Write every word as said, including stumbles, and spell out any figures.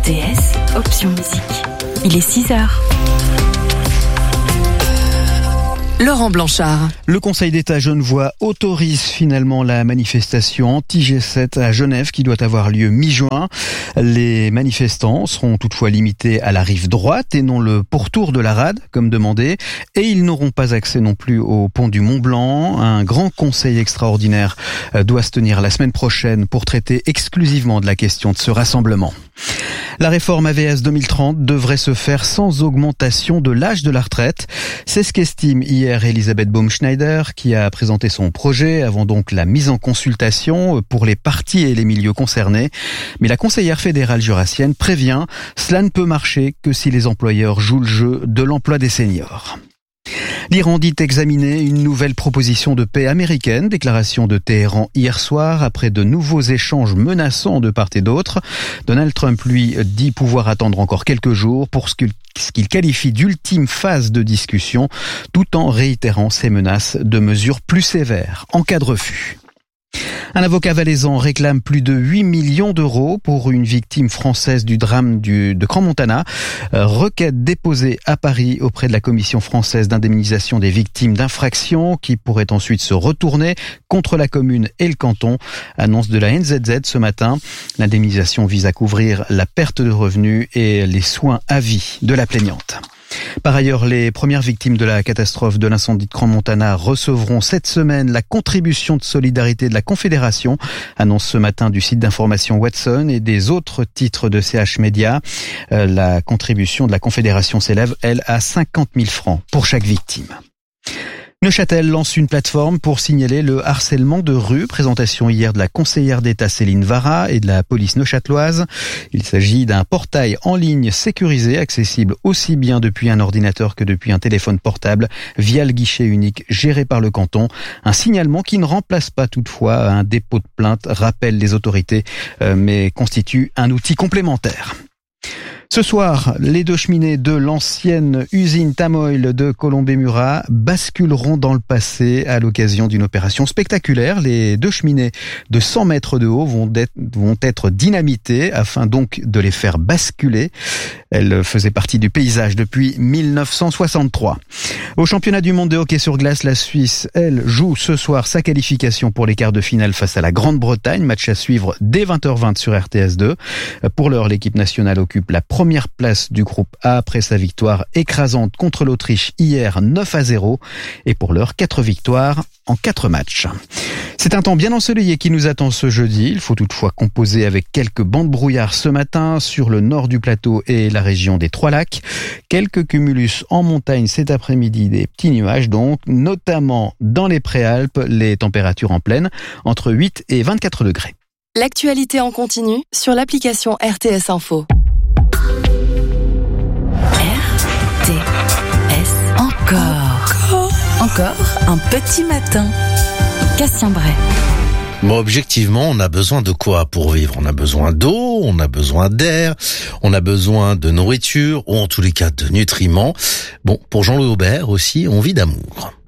T S, option musique. Il est six heures. Laurent Blanchard. Le Conseil d'État genevois autorise finalement la manifestation anti-G sept à Genève qui doit avoir lieu mi-juin. Les manifestants seront toutefois limités à la rive droite et non le pourtour de la rade, comme demandé. Et ils n'auront pas accès non plus au pont du Mont-Blanc. Un grand conseil extraordinaire doit se tenir la semaine prochaine pour traiter exclusivement de la question de ce rassemblement. La réforme A V S deux mille trente devrait se faire sans augmentation de l'âge de la retraite. C'est ce qu'estime hier Elisabeth Baumschneider qui a présenté son projet avant donc la mise en consultation pour les partis et les milieux concernés. Mais la conseillère fédérale jurassienne prévient, cela ne peut marcher que si les employeurs jouent le jeu de l'emploi des seniors. L'Iran dit examiner une nouvelle proposition de paix américaine, déclaration de Téhéran hier soir après de nouveaux échanges menaçants de part et d'autre. Donald Trump, lui, dit pouvoir attendre encore quelques jours pour ce qu'il qualifie d'ultime phase de discussion, tout en réitérant ses menaces de mesures plus sévères en cas de refus. Un avocat valaisan réclame plus de huit millions d'euros pour une victime française du drame du, de Crans-Montana. Euh, requête déposée à Paris auprès de la Commission française d'indemnisation des victimes d'infractions qui pourrait ensuite se retourner contre la commune et le canton. Annonce de la N Z Z ce matin. L'indemnisation vise à couvrir la perte de revenus et les soins à vie de la plaignante. Par ailleurs, les premières victimes de la catastrophe de l'incendie de Crans-Montana recevront cette semaine la contribution de solidarité de la Confédération, annonce ce matin du site d'information Watson et des autres titres de C H Média. Euh, la contribution de la Confédération s'élève, elle, à cinquante mille francs pour chaque victime. Neuchâtel lance une plateforme pour signaler le harcèlement de rue. Présentation hier de la conseillère d'État Céline Vara et de la police neuchâteloise. Il s'agit d'un portail en ligne sécurisé, accessible aussi bien depuis un ordinateur que depuis un téléphone portable, via le guichet unique géré par le canton. Un signalement qui ne remplace pas toutefois un dépôt de plainte, rappellent les autorités, mais constitue un outil complémentaire. Ce soir, les deux cheminées de l'ancienne usine Tamoil de Colombey-Murat basculeront dans le passé à l'occasion d'une opération spectaculaire. Les deux cheminées de cent mètres de haut vont être, vont être dynamitées afin donc de les faire basculer. Elles faisaient partie du paysage depuis mille neuf cent soixante-trois. Au championnat du monde de hockey sur glace, la Suisse, elle, joue ce soir sa qualification pour les quarts de finale face à la Grande-Bretagne. Match à suivre dès vingt heures vingt sur R T S deux. Pour l'heure, l'équipe nationale occupe la première place du groupe A après sa victoire écrasante contre l'Autriche hier neuf à zéro. Et pour l'heure, quatre victoires en quatre matchs. C'est un temps bien ensoleillé qui nous attend ce jeudi. Il faut toutefois composer avec quelques bancs de brouillard ce matin sur le nord du plateau et la région des Trois-Lacs. Quelques cumulus en montagne cet après-midi, des petits nuages donc, notamment dans les Préalpes, les températures en pleine entre huit et vingt-quatre degrés. L'actualité en continu sur l'application R T S Info. R T S encore. Encore un petit matin. Cassien Bray. Bon, objectivement, on a besoin de quoi pour vivre? On a besoin d'eau, on a besoin d'air, on a besoin de nourriture, ou en tous les cas de nutriments. Bon, pour Jean-Louis Aubert aussi, on vit d'amour.